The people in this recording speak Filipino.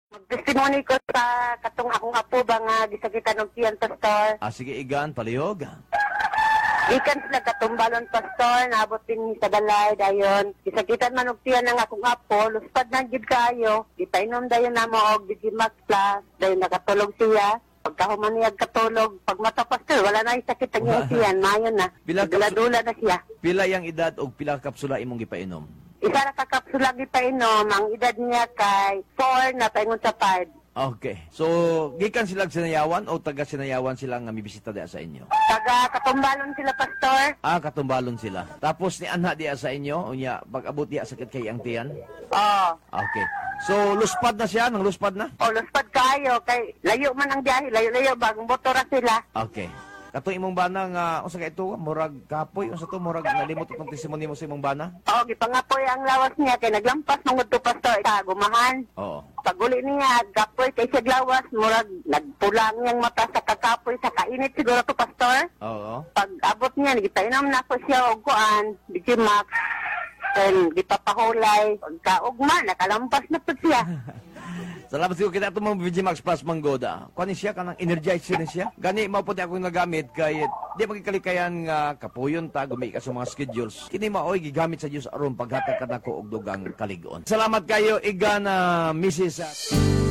Magtestimony ko sa katong akong apo ba nga gisakitan og tiyan, Pastor. Sige, Igan, palihog. Ikan sila katumbalon, Pastor, naabot din sa balay dayon. Gisakitan man og tiyan ng akong apo, luspad na gid kayo. Gipainom dayon namo og Digimax Plus, dayon nakatulog siya. Pagkahuman niya katulog, pag mata, Pastor, wala na yung sakit ang iyang tiyan, mayon na. Dula-dula na siya. Pila yang edad o pila kapsula imong gipainom? Isa na kakapsula gipainom, ang edad niya kay 4 na paingon sa 5. Okay. So, gikan sila sinayawan o taga sinayawan sila nga mibisita diya sa inyo? Taga katumbalon sila, Pastor. Katumbalon sila. Tapos ni anha diya sa inyo, unya pag-abot diya sakit kay ang tiyan? Oo. Okay. So, luspad na siya, nang luspad na? Luspad kayo, kay layo man ang biyahe, layo-layo, bagong motora sila. Okay. Kato imong bana nga, unsa ka ito, murag kapoy, unsa to, murag nalimot itong testimony mo sa imong bana? Oo, gipangapoy ang lawas niya, kay naglampas mong to, Pastor, gumahan. Oo. Paguli niya, gapoy kay siya lawas, murag nagpulang niyang mata sa kakapoy, sa kainit siguro to, Pastor. Oo. Pag abot niya, nagipainom na po siya og kuan, Digimax, then gipapahulay, pagkaugma, nakalampas na po siya. Salamat siguro kita itong mga Digimax Plus Manggoda. Kuha ni siya, kanang energizer ni siya. Gani, maputi akong nagamit, kaya di magkikalikayan nga kapuyon ta, gumi ka sa mga schedules. Kini maoy, gigamit sa Diyos aron paghatag ka na ko og dugang kaligon. Salamat kayo, Igana, Mrs.